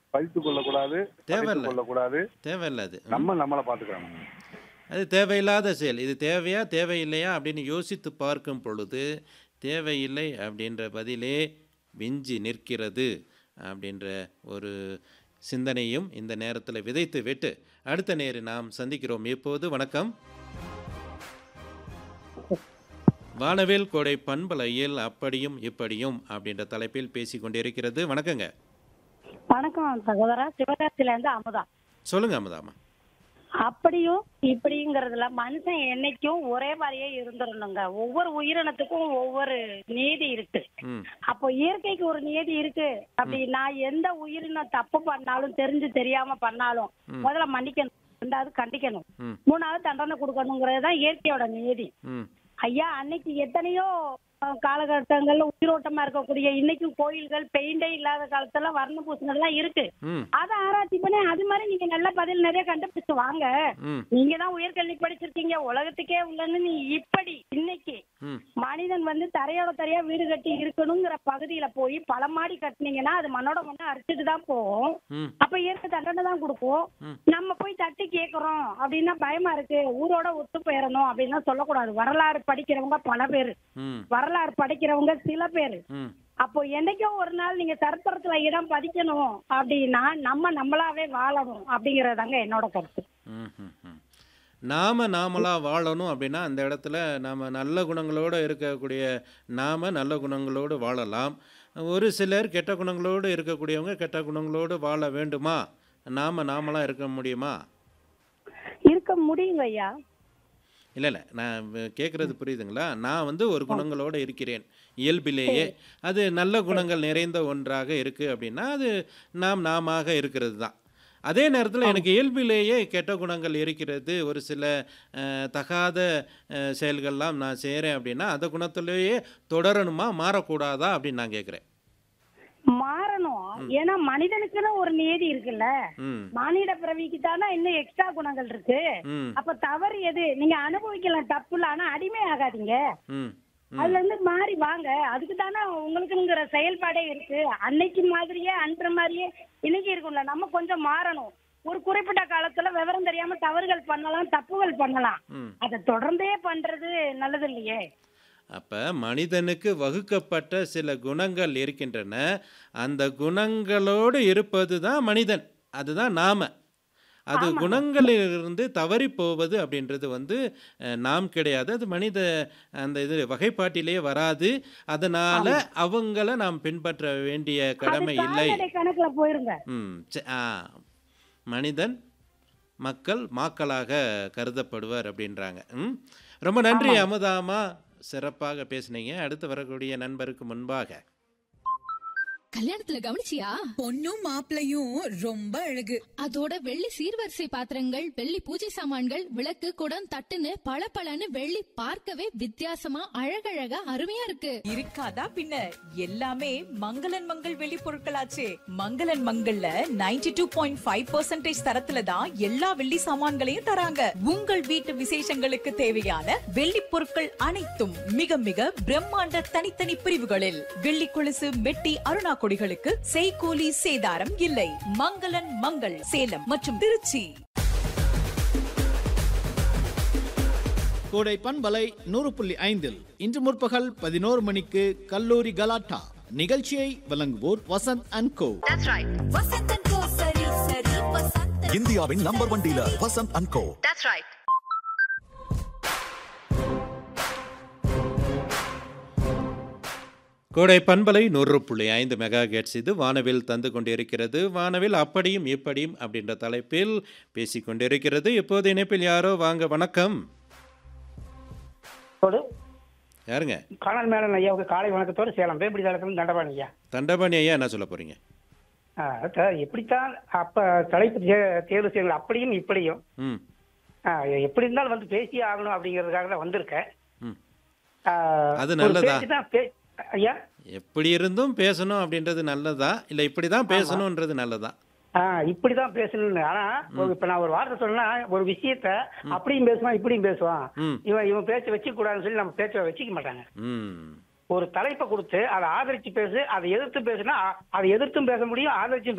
பழித்து கொள்ளக்கூடாது, பகைத்துக் தேவையில்ல கொள்ளக்கூடாது. தேவையில்ல அது. நம்மள பார்த்துக்கணும். அது தேவையில்லாத செயல். இது தேவையா தேவையில்லையா அப்படின்னு யோசித்து பார்க்கும் பொழுது தேவையில்லை அப்படின்ற பதிலே விஞ்சி நிற்கிறது அப்படின்ற ஒரு சிந்தனையும் இந்த நேரத்தில் விதைத்து விட்டு அடுத்த நேரு நாம் சந்திக்கிறோம். இப்போது வணக்கம். வானவேல் கோடை பண்பலையில் அப்படியும் இப்படியும் அப்படின்ற தலைப்பில் பேசிக் கொண்டிருக்கிறது. வணக்கங்க. வணக்கம் சகோதரா, சிவகாசில இருந்து அமுதா. சொல்லுங்க அமுதாமா. அப்படியும் இப்படிங்கிறதுல மனுஷன் என்னைக்கும் ஒரே மாதிரியே இருந்துடணுங்க. ஒவ்வொரு உயிரினத்துக்கும் ஒவ்வொரு நீதி இருக்கு. ம் அப்போ இயற்கைக்கு ஒரு நீதி இருக்கு அப்படின்னா எந்த உயிரினம் தப்பு பண்ணாலும் தெரிஞ்சு தெரியாம பண்ணாலும் முதல்ல மன்னிக்கணும், ரெண்டாவது கண்டிக்கணும், ம் மூணாவது தண்டனை கொடுக்கணுங்கிறது தான் இயற்கையோட நீதி. ம் ஐயா, அன்னைக்கு எத்தனையோ காலகட்டங்கள்ல உயிரோட்டமா இருக்கக்கூடிய இன்னைக்கும் கோயில்கள் பெயிண்டே இல்லாத காலத்துல வர்ண பூசணெல்லாம் இருக்கு. ம் அதை ஆராய்ச்சி பண்ணி அது மாதிரி நீங்க நல்ல பதில் நிறைய கண்டுபிடிச்சு வாங்க. ம் நீங்க தான் உயர்கல்வி படிச்சிருக்கீங்க, உலகத்துக்கே உள்ளன்னு நீ இப்படி இன்னைக்கு ம் மனிதன் தரையோட தரையா வீடு கட்டி இருக்கணுங்கிற பகுதியில போய் பல மாடி கட்டினீங்கன்னா அது மண்ணோட மண்ணை அரிச்சிட்டு தான் போகும். ம் அப்ப இயற்கை தண்டனை தான் கொடுக்கும். ம் நம்ம போய் தட்டி கேக்குறோம் அப்படின்னா பயமா இருக்கு, ஊரோட ஒத்து போயிடணும் அப்படின்னா சொல்லக்கூடாது. வரலாறு படிக்கிறவங்க பல பேரு, ம் வரலாறு படிக்கிறவங்க சில பேரு. ம் அப்போ என்னைக்கோ ஒரு நாள் நீங்க சரித்திரத்துல இடம் பதிக்கணும் அப்படின்னா நம்மளாவே வாழணும் அப்படிங்கறதாங்க என்னோட கருத்து. ம் ம் ம் நாமளா வாழணும் அப்படின்னா அந்த இடத்துல நாம் நல்ல குணங்களோடு இருக்கக்கூடிய நல்ல குணங்களோடு வாழலாம். ஒரு சிலர் கெட்ட குணங்களோடு இருக்கக்கூடியவங்க கெட்ட குணங்களோடு வாழ வேண்டுமா? நாமளா இருக்க முடியுமா? இருக்க முடியுங்க ஐயா. இல்லை நான் கேட்குறது புரியுதுங்களா? நான் ஒரு குணங்களோடு இருக்கிறேன் இயல்பிலேயே, அது நல்ல குணங்கள் நிறைந்த ஒன்றாக இருக்குது அப்படின்னா அது நாம இருக்கிறது தான். அதே நேரத்தில் எனக்கு இயல்பிலேயே கெட்ட குணங்கள் இருக்கிறது, ஒரு சில தகாத செயல்கள்லாம் நான் செய்கிறேன் அப்படின்னா அந்த குணத்திலேயே தொடரணுமா, மாறக்கூடாதா அப்படின்னு நான் கேட்குறேன். மாறணும். ஏன்னா மனிதனுக்குன்னு ஒரு நீதி இருக்குல்ல. ம் மானிட பிறவிக்கு தானே இன்னும் எக்ஸ்ட்ரா குணங்கள் இருக்கு. ம் அப்ப தவறு எது? நீங்க அனுபவிக்கலாம், தப்பு இல்ல, ஆனா அடிமை ஆகாதீங்க. ம் அதுல இருந்து மாறி வாங்க. அதுக்கு தானே உங்களுக்குங்கிற செயல்பாடே இருக்கு. அன்னைக்கு மாதிரியே அன்ற மாதிரியே இன்னைக்கு இருக்கும்ல. நம்ம கொஞ்சம் மாறணும். ஒரு குறிப்பிட்ட காலத்துல விவரம் தெரியாம தவறுகள் பண்ணலாம், தப்புகள் பண்ணலாம். ம் அதை தொடர்ந்தே பண்றது நல்லது இல்லையே. அப்போ மனிதனுக்கு வகுக்கப்பட்ட சில குணங்கள் இருக்கின்றன. அந்த குணங்களோடு இருப்பது தான் மனிதன், அதுதான் நாம. அது குணங்களிலிருந்து தவறி போவது அப்படின்றது நாம் கிடையாது. அது மனித அந்த வகைப்பாட்டிலே வராது. அதனால அவங்கள நாம் பின்பற்ற வேண்டிய கடமை இல்லை. கணக்குல போயிருங்க. மனிதன் மக்களாக கருதப்படுவார் அப்படின்றாங்க. ரொம்ப நன்றி அமுதாமா, சிறப்பாக பேசுனீங்க. அடுத்து வரக்கூடிய நண்பருக்கு முன்பாக கல்யாணத்துல கவனிச்சியா? பொண்ணும் மாப்பிளையும் ரொம்ப அழகு. அதோட வெள்ளி சீர்வரிசை பாத்திரங்கள், வெள்ளி பூஜை சாமான்கள், விளக்கு, குடம், தட்டுன்னு பளபளன்னு வெள்ளி பார்க்கவே வித்தியாசமா அழகழகா அருமையா இருக்கு. இருக்காதா பின்ன? எல்லாமே மங்களன் மங்கள் வெள்ளி பொருட்களாச்சே. மங்களன் மங்கள்ல 92.5% தரத்துல தான் எல்லா வெள்ளி சாமான்களையும் தராங்க. உங்கள் வீட்டு விசேஷங்களுக்கு தேவையான வெள்ளி பொருட்கள் அனைத்தும் மிக மிக பிரம்மாண்ட தனித்தனி பிரிவுகளில். வெள்ளி கொலுசு, மெட்டி, அருணா கொடிகளுக்கு செய்கூலி சேதாரம் இல்லை. மங்களன் மங்கள் சேலம் மற்றும் திருச்சி. கோடை பண்பலை 100.5 இன்று முற்பகல் 11 மணிக்கு கல்லூரி கலாட்டா நிகழ்ச்சியை வழங்குவோர் வசந்த் அண்ட் கோ. இந்தியாவின் நம்பர் 1 டீலர் வசந்த் அண்ட் கோ. கோடை பண்பலை 100.5 மெகா ஹெர்ட்ஸ். இது வானவில் தந்து கொண்டிருக்கிறது. வானவில் அப்படியும் இப்படியும் அப்படின்ற தலைப்பில் பேசி கொண்டிருக்கிறது. இப்போது இணைப்பில் யாரோ வாங்க. வணக்கம். யாருங்க? காணல் மேலன் ஐயாவுக்கு காலை வணக்கத்தோடு சேலம் வேம்படி தாளத்தில் தண்டபாணி ஐயா. தண்டபாணி ஐயா, என்ன சொல்ல போறீங்க? எப்படித்தான் அப்ப தலைப்பு தேர்வு செய்யணும், அப்படியும் இப்படியும். எப்படி இருந்தாலும் பேசியே ஆகணும் அப்படிங்கிறதுக்காக தான் வந்திருக்கேன். அது நல்லதா ஐயா? எப்படி இருந்தும் பேசணும் அப்படின்றது நல்லதா, இல்ல இப்படிதான் பேசணும்ன்றது நல்லதா? இப்படிதான் பேசணும்னு. ஆனா இப்ப நான் ஒரு வார்த்தை சொன்னா ஒரு விஷயத்த அப்படியும் பேசுவான் இப்படியும் பேசுவான். இவன் பேச்ச வச்சுக்க கூடாதுன்னு சொல்லி நம்ம பேச்ச வச்சுக்க மாட்டாங்க. ஒரு தலைப்பை கொடுத்து அதை ஆதரிச்சு பேசு, அதை எதிர்த்து பேசுனா அதை எதிர்த்தும் பேச முடியும், ஆதரிச்சும்